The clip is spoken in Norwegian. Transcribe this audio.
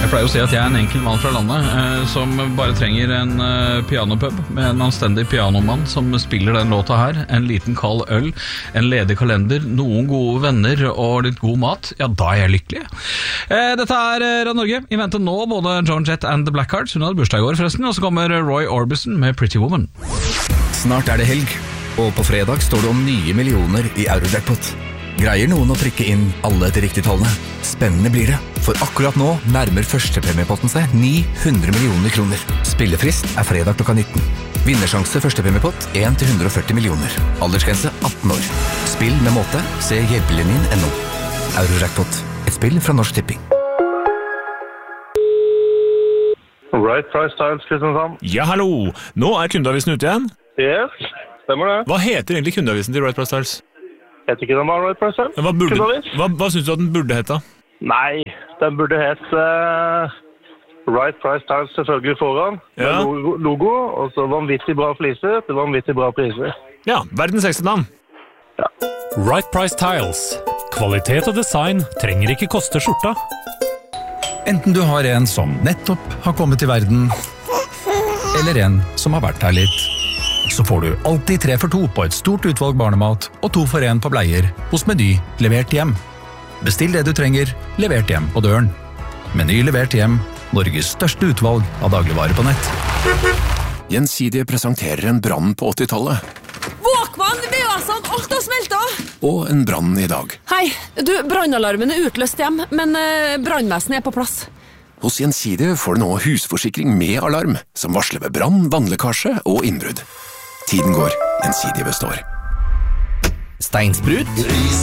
pleier å si at jeg en enkel mann fra landet som bare trenger en pianopub med en anstendig pianomann som spiller den låta her, en liten kald øl, en ledig kalender, noen gode venner og litt god mat. Ja, da er jeg lykkelig. Dette Radio Norge. I vente nå både Joan Jett and The Blackhearts, hun hadde bursdag i går forresten, og så kommer Roy Orbison med Pretty Woman. Snart er det helg, og på fredag står det om nye millioner i Eurojackpot. Greier noen å trykke inn alle de riktige tallene? Spennende blir det, for akkurat nå nærmer førstepremiepotten seg 900 millioner kroner. Spillefrist er fredag klokka 19. Vinnersjanse førstepremiepott 1-140 millioner. Aldersgrense 18 år. Spill med måte, se hjelpelinjen.no. Eurojackpot, et spill fra Norsk Tipping. Right Price Tiles, Kristiansand. Ja, hallo! Nå er kundeavisen ute igjen. Yes, stemmer det. Hva heter egentlig kundeavisen til Right Price Tiles? Heter ikke den bare Right Price Tiles? Hva synes du at den burde hete? Nei, den burde hete Right Price Tiles selvfølgelig foran. Ja. Med logo, og så vanvittig bra fliser til vanvittig bra priser. Ja, verdens ekste navn. Ja. Right Price Tiles. Kvalitet og design trenger ikke koste skjorta. Enten du har en som nettopp har kommet til verden, eller en som har vært her litt, så får du alltid 3 for 2 på et stort utvalg barnemat og 2 for 1 på bleier hos Meny levert hjem. Bestill det du trenger, levert hjem på døren. Meny levert hjem, Norges største utvalg av dagligvarer på nett. Gjensidige presenterer en brann på 80-tallet. Våkvann, VVS-ene, alt har smeltet! Og en brann i dag. Hei, du, brannalarmen er utløst hjem, men brannvesenet er på plass. Hos Gjensidige får du nå husforsikring med alarm, som varsler ved brann, vannlekkasje og innbrudd. Tiden går, Gjensidige består. Steinsprut